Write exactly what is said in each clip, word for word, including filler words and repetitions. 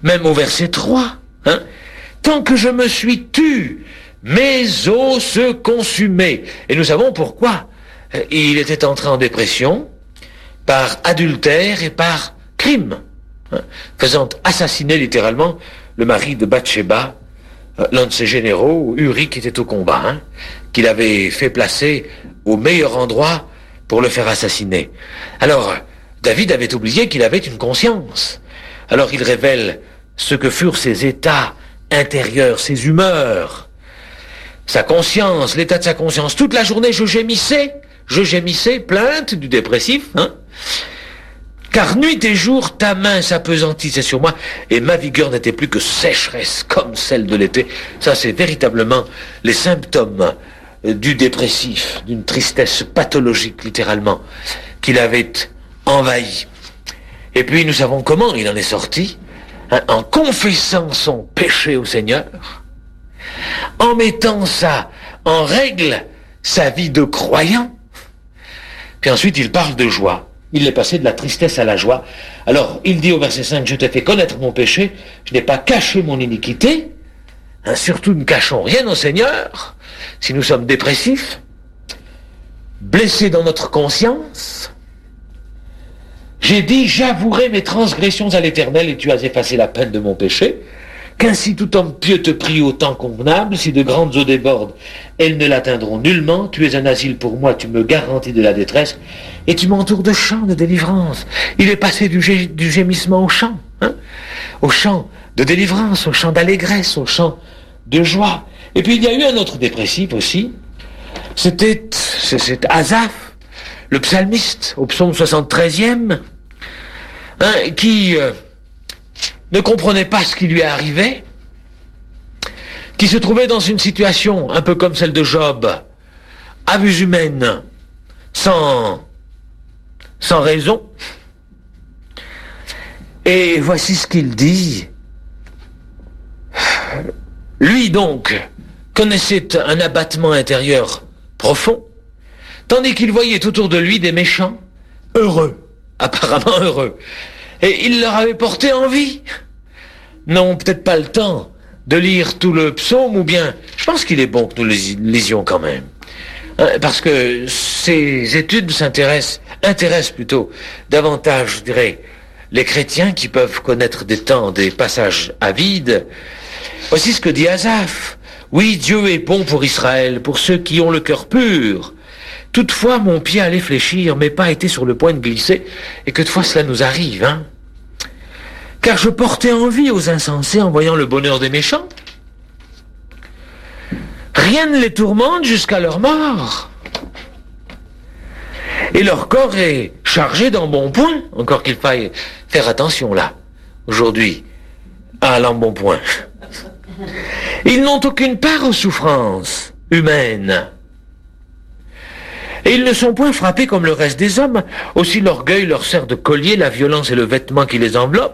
même au verset trois. Hein, tant que je me suis tu, mes os se consumaient. Et nous savons pourquoi. Il était entré en dépression par adultère et par crime, hein, faisant assassiner littéralement le mari de Bathsheba, l'un de ses généraux, Uri, qui était au combat, hein, qu'il avait fait placer au meilleur endroit pour le faire assassiner. Alors, David avait oublié qu'il avait une conscience. Alors il révèle ce que furent ses états intérieurs, ses humeurs, sa conscience, l'état de sa conscience. Toute la journée, je gémissais, je gémissais, plainte du dépressif, hein. Car nuit et jour, ta main s'apesantissait sur moi, et ma vigueur n'était plus que sécheresse, comme celle de l'été. Ça, c'est véritablement les symptômes du dépressif, d'une tristesse pathologique, littéralement, qu'il avait envahi. Et puis, nous savons comment il en est sorti, hein, en confessant son péché au Seigneur, en mettant ça en règle, sa vie de croyant. Puis ensuite, il parle de joie. Il est passé de la tristesse à la joie. Alors, il dit au verset cinq, je t'ai fait connaître mon péché, je n'ai pas caché mon iniquité, hein, surtout ne cachons rien au Seigneur, si nous sommes dépressifs, blessés dans notre conscience. J'ai dit, j'avouerai mes transgressions à l'Éternel et tu as effacé la peine de mon péché. Qu'ainsi tout homme pieux te prie au temps convenable, si de grandes eaux débordent, elles ne l'atteindront nullement. Tu es un asile pour moi, tu me garantis de la détresse, et tu m'entoures de chants de délivrance. Il est passé du, gé, du gémissement au chant, hein, au chant de délivrance, au chant d'allégresse, au chant de joie. Et puis il y a eu un autre dépressif aussi, c'était, c'est Asaph, le psalmiste, au psaume soixante-treizième, hein, qui... Euh, ne comprenait pas ce qui lui arrivait, qui se trouvait dans une situation un peu comme celle de Job, à vue humaine, sans, sans raison. Et voici ce qu'il dit. Lui donc connaissait un abattement intérieur profond, tandis qu'il voyait autour de lui des méchants heureux, apparemment heureux. Et il leur avait porté envie. Non, peut-être pas le temps de lire tout le psaume, ou bien, je pense qu'il est bon que nous le lisions quand même. Parce que ces études s'intéressent, intéressent plutôt davantage, je dirais, les chrétiens qui peuvent connaître des temps, des passages avides. Voici ce que dit Asaph. Oui, Dieu est bon pour Israël, pour ceux qui ont le cœur pur. Toutefois, mon pied allait fléchir, mes pas étaient sur le point de glisser, et que de fois cela nous arrive, hein. Car je portais envie aux insensés en voyant le bonheur des méchants. Rien ne les tourmente jusqu'à leur mort. Et leur corps est chargé d'embonpoint, encore qu'il faille faire attention là, aujourd'hui, à l'embonpoint. Ils n'ont aucune part aux souffrances humaines. Et ils ne sont point frappés comme le reste des hommes. Aussi l'orgueil leur sert de collier, la violence est le vêtement qui les enveloppe.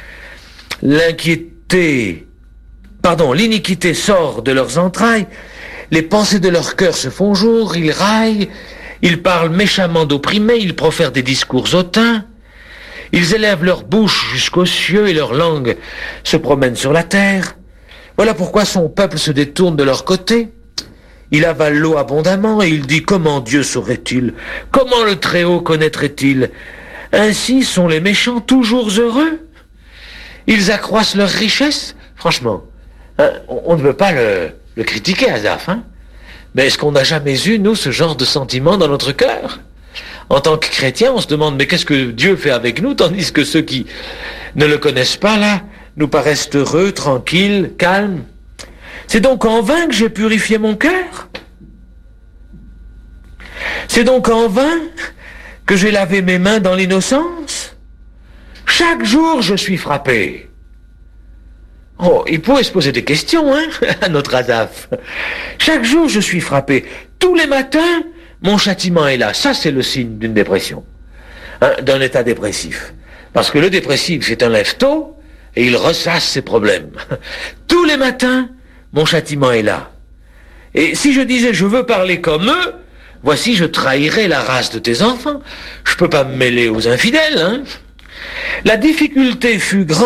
L'inquiété, pardon, l'iniquité sort de leurs entrailles. Les pensées de leur cœur se font jour, ils raillent, ils parlent méchamment d'opprimés, ils profèrent des discours hautains. Ils élèvent leur bouche jusqu'aux cieux et leur langue se promène sur la terre. Voilà pourquoi son peuple se détourne de leur côté. Il avale l'eau abondamment et il dit, comment Dieu saurait-il? Comment le Très-Haut connaîtrait-il? Ainsi sont les méchants toujours heureux. Ils accroissent leur richesse. Franchement, hein, on, on ne veut pas le, le critiquer, Asaph, hein? Mais est-ce qu'on n'a jamais eu, nous, ce genre de sentiment dans notre cœur? En tant que chrétien, on se demande, mais qu'est-ce que Dieu fait avec nous, tandis que ceux qui ne le connaissent pas, là, nous paraissent heureux, tranquilles, calmes. C'est donc en vain que j'ai purifié mon cœur. C'est donc en vain que j'ai lavé mes mains dans l'innocence. Chaque jour, je suis frappé. Oh, il pourrait se poser des questions, hein, à notre Asaph. Chaque jour, je suis frappé. Tous les matins, mon châtiment est là. Ça, c'est le signe d'une dépression, hein, d'un état dépressif. Parce que le dépressif, c'est un lève-tôt et il ressasse ses problèmes. Tous les matins, mon châtiment est là. Et si je disais, je veux parler comme eux, voici, je trahirais la race de tes enfants. Je peux pas me mêler aux infidèles, hein. La difficulté fut grande.